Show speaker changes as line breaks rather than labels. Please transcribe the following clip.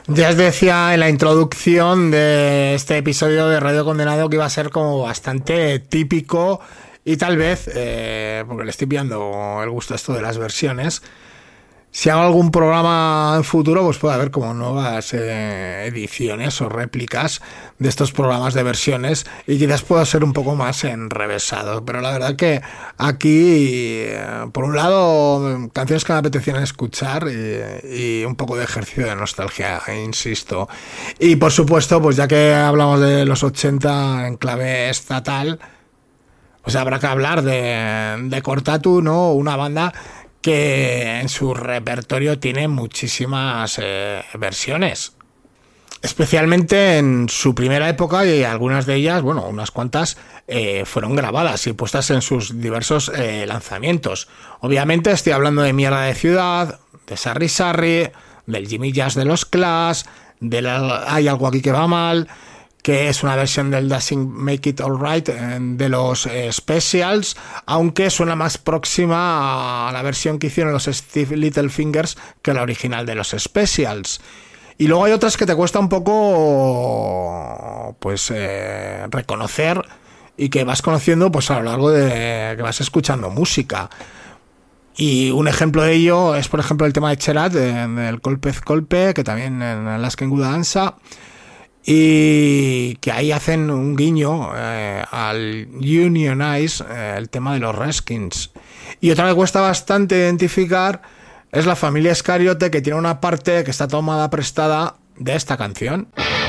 Ya os decía en la introducción de este episodio de Radio Condenado que iba a ser como bastante típico y tal vez, porque le estoy pillando el gusto a esto de las versiones, si hago algún programa en futuro, pues puede haber como nuevas ediciones o réplicas de estos programas de versiones y quizás pueda ser un poco más enrevesado. Pero la verdad que aquí, por un lado, canciones que me apetecían escuchar y un poco de ejercicio de nostalgia, insisto. Y por supuesto, pues ya que hablamos de los 80 en clave estatal, pues habrá que hablar de Cortatu, ¿no? Una banda que en su repertorio tiene muchísimas versiones, especialmente en su primera época, y algunas de ellas, bueno, unas cuantas fueron grabadas y puestas en sus diversos lanzamientos. Obviamente estoy hablando de Mierda de Ciudad, de Sarri Sarri, del Jimmy Jazz de los Clash, Hay algo aquí que va mal, que es una versión del Doesn't Make It Alright de los Specials, aunque suena más próxima a la versión que hicieron los Steve Littlefingers que la original de los Specials. Y luego hay otras que te cuesta un poco pues reconocer y que vas conociendo pues a lo largo de que vas escuchando música. Y un ejemplo de ello es, por ejemplo, el tema de Cherat, del Colpez Colpe, que también en Alaskan Good Danza, y que ahí hacen un guiño al Unionize, el tema de los Redskins. Y otra que cuesta bastante identificar es la familia Escariote, que tiene una parte que está tomada prestada de esta canción.